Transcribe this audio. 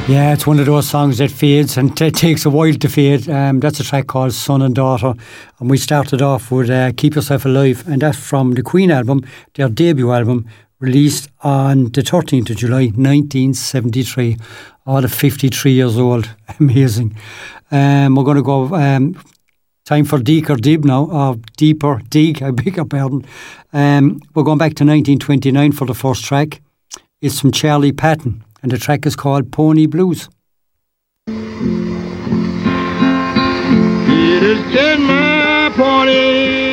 Yeah, it's one of those songs that fades and it takes a while to fade. That's a track called Son and Daughter. And we started off with Keep Yourself Alive. And that's from the Queen album, their debut album, released on the 13th of July, 1973. Oh, the 53 years old. Amazing. We're going to go... time for Deek or Dib now, or Deeper Deek, I beg your pardon. We're going back to 1929 for the first track. It's from Charlie Patton. And the track is called Pony Blues. It is in my pony.